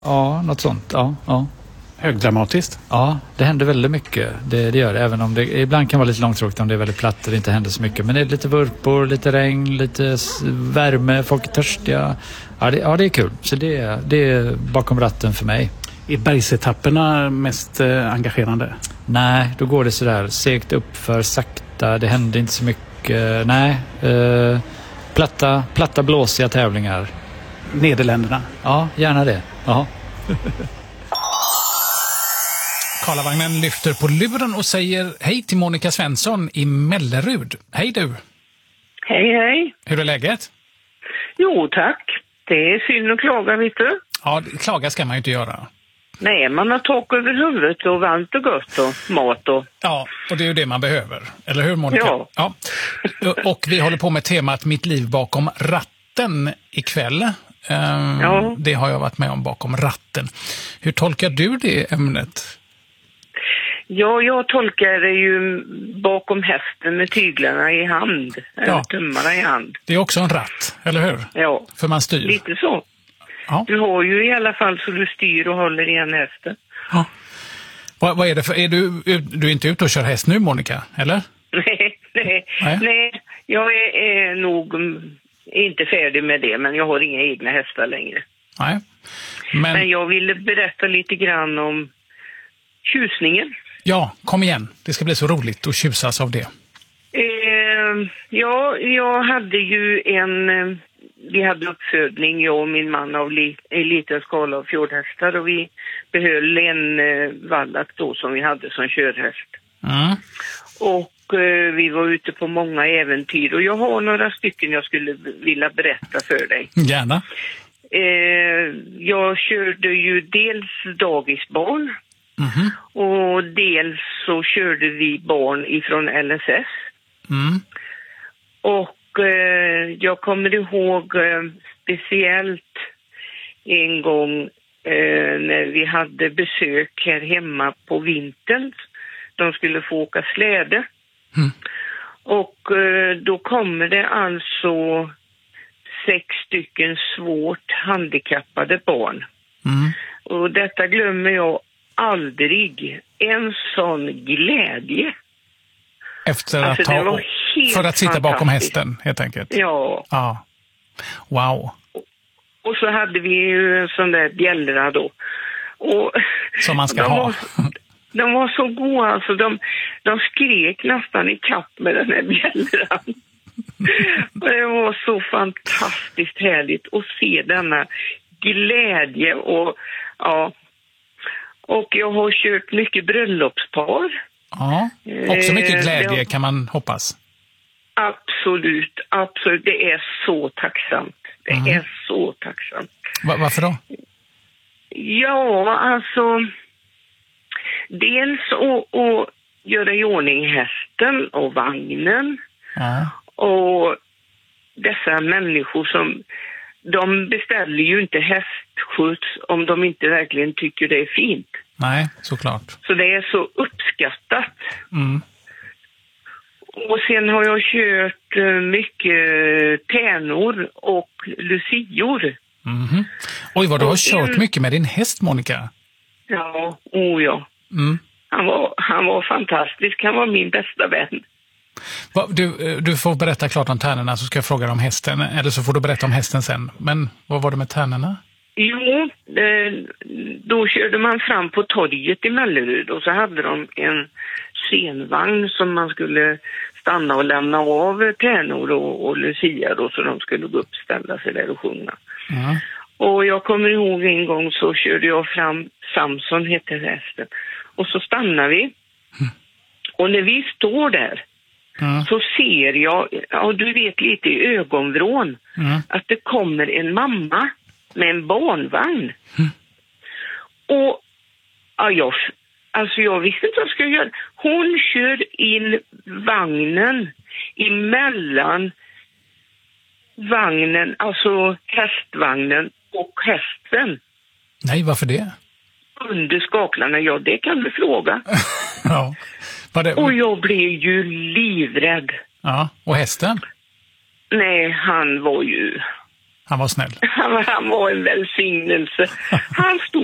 Ja, något sånt. Ja, ja. Högdramatiskt. Ja, det händer väldigt mycket. Det gör det, även om det ibland kan vara lite långtråkigt om det är väldigt platt och det inte händer så mycket. Men det är lite vurpor, lite regn, lite värme, folk är törstiga. Ja, det är kul. Så det är bakom ratten för mig. Är bergsetapperna mest engagerande? Nej, då går det sådär segt upp för sakta. Det händer inte så mycket. Nej, platta blåsiga tävlingar. Nederländerna? Ja, gärna det. Ja. Karlavagnen lyfter på luren och säger hej till Monica Svensson i Mellerud. Hej du! Hej, hej. Hur är läget? Jo, tack. Det är synd att klaga, vet du. Ja, klaga ska man ju inte göra. Nej, man har tak över huvudet och varmt och gott och mat och... Ja, och det är ju det man behöver. Eller hur, Monica? Ja. Och vi håller på med temat Mitt liv bakom ratten ikväll. Ja. Det har jag varit med om, bakom ratten. Hur tolkar du det ämnet? Ja, jag tolkar det ju bakom hästen med tyglarna i hand. Eller tummarna i hand. Det är också en ratt, eller hur? Ja. För man styr. Lite så. Ja. Du har ju i alla fall så du styr och håller i en hästen. Ja. Vad är det för... Du är inte ute och kör häst nu, Monica, eller? Nej. Jag är nog inte färdig med det, men jag har inga egna hästar längre. Nej. Men jag ville berätta lite grann om tjusningen. Ja, kom igen. Det ska bli så roligt att tjusas av det. Ja, jag hade ju vi hade uppfödning, jag och min man, av en liten skala av fjordhästar, och vi behöll en vallack då som vi hade som körhäst. Mm. Och vi var ute på många äventyr, och jag har några stycken jag skulle vilja berätta för dig. Gärna. Jag körde ju dels dagisbarn. Mm. Och dels så körde vi barn ifrån LSS. Mm. Och jag kommer ihåg speciellt en gång när vi hade besök här hemma på vintern. De skulle få åka släde. Mm. Och då kommer det alltså 6 stycken svårt handikappade barn. Mm. Och detta glömmer jag aldrig. En sån glädje. Efter att för att sitta bakom hästen, helt enkelt. Ja. Wow. Och så hade vi ju en sån där bjällra då. Och som man ska ha. De var så goda, alltså. De skrek nästan i kapp med den här bjällran. Och det var så fantastiskt härligt att se denna glädje. Och ja. Och jag har kört mycket bröllopspar. Ja, också mycket glädje kan man hoppas. Absolut. Det är så tacksamt. Det är så tacksamt. Varför då? Ja, alltså... Dels att göra i ordning hästen och vagnen. Ja. Och dessa människor som... De beställer ju inte hästskjuts om de inte verkligen tycker det är fint. Nej, såklart. Så det är så uppskattat. Mm. Och sen har jag kört mycket tärnor och lucior. Mm. Oj, vad du har kört mycket med din häst, Monica. Ja, ja. Mm. Han var fantastisk. Han var min bästa vän. Du får berätta klart om tärnorna, så ska jag fråga om hästen. Eller så får du berätta om hästen sen. Men vad var det med tärnorna? Jo, då körde man fram på torget i Mellerud, och så hade de en scenvagn som man skulle stanna och lämna av tärnor och lucia då, så de skulle gå upp och ställa sig där och sjunga. Mm. Och jag kommer ihåg en gång så körde jag fram, Samson hette hästen, och så stannade vi. Mm. Och när vi står där så ser jag, ja, du vet lite i ögonvrån, att det kommer en mamma med en barnvagn. Och ja, jag visste inte vad jag skulle göra. Hon kör in vagnen emellan vagnen, alltså hästvagnen och hästen. Nej, varför det? Under skaklarna, ja, det kan du fråga. Ja. Och jag blev ju livrädd. Ja, och hästen? Nej, han var ju... Han var snäll. Han var en välsignelse. Han stod